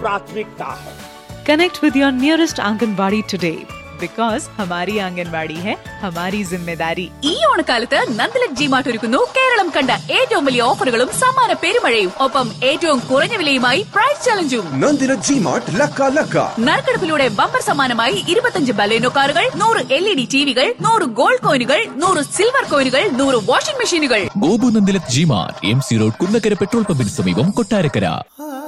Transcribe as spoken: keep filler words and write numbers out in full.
प्राथमिकता है। Connect with your nearest Anganwadi today because हमारी आंगनवाड़ी है हमारी जिम्मेदारी. ഈ ഓണക്കാലത്ത് നന്ദലക് ജി മാർട്ട് ഒരുക്കുന്നു കേരളം കണ്ട ഏറ്റവും വലിയ ഓഫറുകളും സമ്മാന പെരുമഴയും ഒപ്പം ഏറ്റവും കുറഞ്ഞ വിലയുമായി പ്രൈസ് ചലഞ്ചും. നന്ദലക് ജി മാർട്ട് ലക്ക ലക്ക. നറുക്കെടുപ്പിലൂടെ ബമ്പർ സമ്മാനമായി ഇരുപത്തഞ്ച് ബലേനോ കാറുകൾ, നൂറ് എൽ ഇ ഡി ടിവികൾ, നൂറ് ഗോൾഡ് കോയിനുകൾ, നൂറ് സിൽവർ കോയിനുകൾ, നൂറ് വാഷിംഗ് മെഷീനുകൾ. Gopu നന്ദലക് G mart M C road Kunnakkara petrol പമ്പിന് സമീപം കൊട്ടാരക്കര.